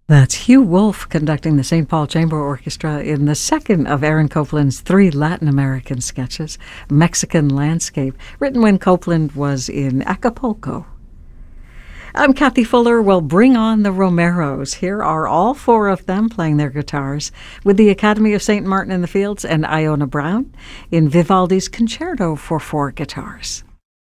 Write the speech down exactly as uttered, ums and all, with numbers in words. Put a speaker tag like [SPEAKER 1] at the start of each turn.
[SPEAKER 1] That's Hugh Wolf conducting the Saint Paul Chamber Orchestra in the second of Aaron Copland's three Latin American sketches, Mexican Landscape, written when Copland was in Acapulco. I'm Kathy Fuller. Well, bring on the Romeros. Here are all four of them playing their guitars with the Academy of Saint Martin in the Fields and Iona Brown in Vivaldi's Concerto for Four Guitars.